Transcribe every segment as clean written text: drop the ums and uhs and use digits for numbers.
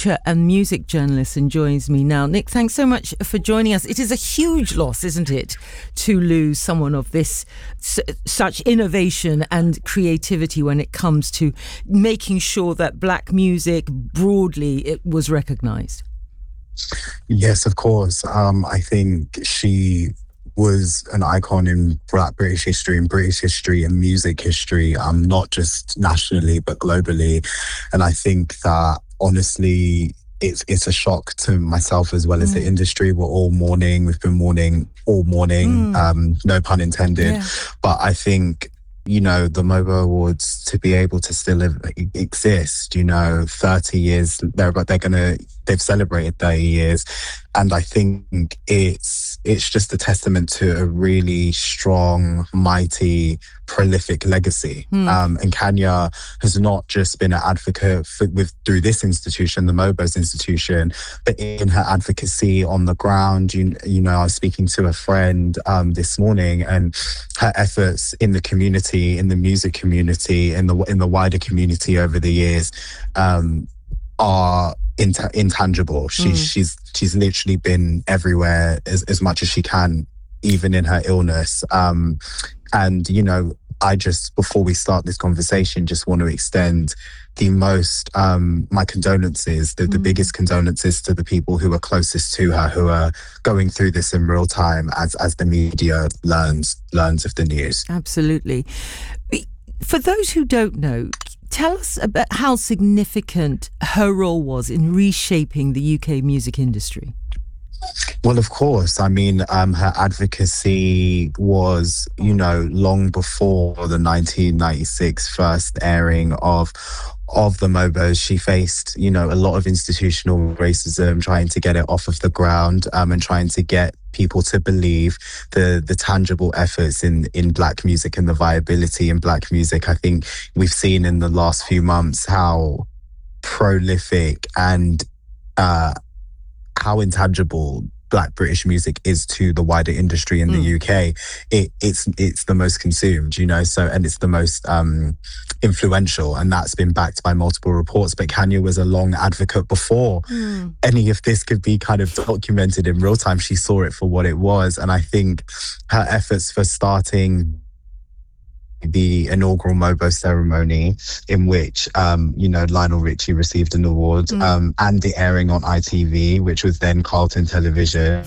teacher and music journalist, and joins me now. Nick, thanks so much for joining us. It is a huge loss, isn't it, to lose someone of this such innovation and creativity when it comes to making sure that black music broadly it was recognised. Yes, of course. I think she was an icon in Black British history and British history and music history, not just nationally but globally. And I think that honestly, it's a shock to myself as well as the industry. We're all mourning. We've been mourning all morning. No pun intended. Yeah. But I think, you know, the MOBO Awards, to be able to still exist, 30 years, they've celebrated 30 years. And I think it's just a testament to a really strong, mighty, prolific legacy. And Kanya has not just been an advocate through this institution, the MOBO's institution, but in her advocacy on the ground. I was speaking to a friend this morning, and her efforts in the community, in the music community, in the wider community over the years are intangible. She's literally been everywhere as much as she can, even in her illness. And I just, before we start this conversation, just want to extend the most my condolences, the biggest condolences to the people who are closest to her, who are going through this in real time as the media learns of the news. Absolutely. For those who don't know, tell us about how significant her role was in reshaping the UK music industry. Well, of course. I mean, her advocacy was, long before the 1996 first airing of the MOBOs. She faced, a lot of institutional racism, trying to get it off of the ground, and trying to get people to believe the tangible efforts in black music and the viability in black music. I think we've seen in the last few months how prolific and how intangible Black British music is to the wider industry in the UK. It's the most consumed, so, and it's the most influential, and that's been backed by multiple reports. But Kanya was a long advocate before any of this could be kind of documented in real time. She saw it for what it was, and I think her efforts for starting the inaugural MOBO ceremony, in which Lionel Richie received an award, and the airing on ITV, which was then Carlton Television,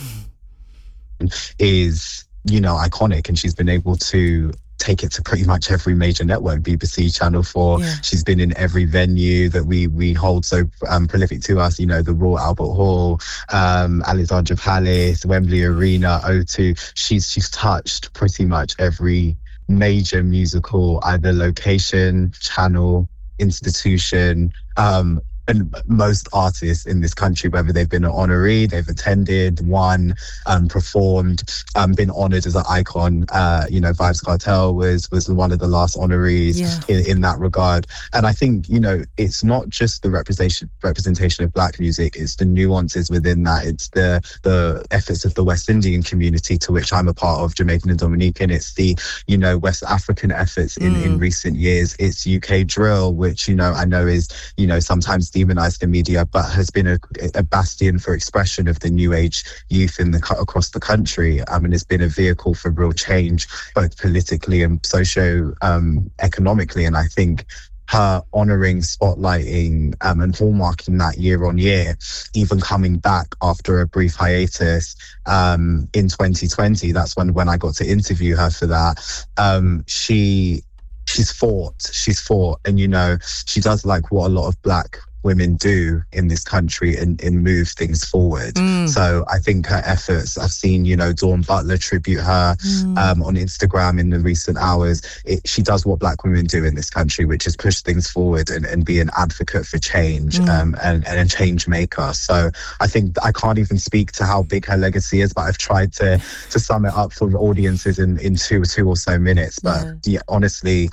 is iconic. And she's been able to take it to pretty much every major network, BBC, Channel 4. Yeah. She's been in every venue that we hold so prolific to us, the Royal Albert Hall, Alexandra Palace, Wembley Arena, O2. She's touched pretty much every major musical, either location, channel, institution, and most artists in this country, whether they've been an honoree, they've attended, won, performed, been honoured as an icon. Vybz Kartel was one of the last honorees in that regard. And I think, it's not just the representation of black music, it's the nuances within that. It's the efforts of the West Indian community, to which I'm a part of, Jamaican and Dominican. It's the, West African efforts in recent years. It's UK drill, which, I know is, sometimes demonized in media, but has been a bastion for expression of the new age youth across the country. And it's been a vehicle for real change, both politically and socio-economically. And I think her honouring, spotlighting, and hallmarking that year on year, even coming back after a brief hiatus in 2020, that's when I got to interview her for that. She's fought, and she does like what a lot of black women do in this country and move things forward. So I think her efforts, I've seen, Dawn Butler tribute her on Instagram in the recent hours. She does what black women do in this country, which is push things forward and be an advocate for change, and a change maker. So I think I can't even speak to how big her legacy is, but I've tried to sum it up for audiences in two or so minutes. But honestly,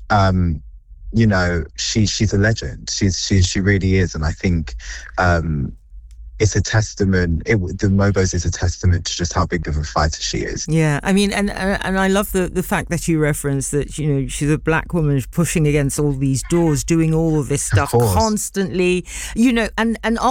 she's a legend. She really is. And I think it's a testament. The MOBOs is a testament to just how big of a fighter she is. Yeah, I mean, and I love the fact that you referenced that she's a black woman pushing against all these doors, doing all of this stuff constantly. And